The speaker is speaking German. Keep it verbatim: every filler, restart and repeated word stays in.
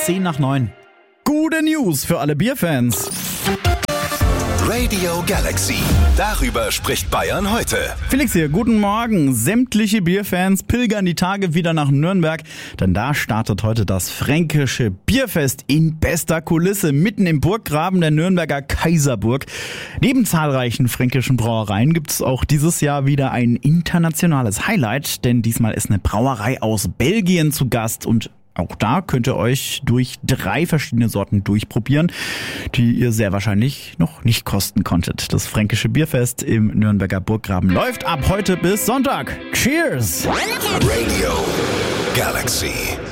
zehn nach neun. Gute News für alle Bierfans. Radio Galaxy. Darüber spricht Bayern heute. Felix hier, guten Morgen. Sämtliche Bierfans pilgern die Tage wieder nach Nürnberg, denn da startet heute das Fränkische Bierfest in bester Kulisse mitten im Burggraben der Nürnberger Kaiserburg. Neben zahlreichen fränkischen Brauereien gibt es auch dieses Jahr wieder ein internationales Highlight, denn diesmal ist eine Brauerei aus Belgien zu Gast und auch da könnt ihr euch durch drei verschiedene Sorten durchprobieren, die ihr sehr wahrscheinlich noch nicht kosten konntet. Das Fränkische Bierfest im Nürnberger Burggraben läuft ab heute bis Sonntag. Cheers! Radio Galaxy.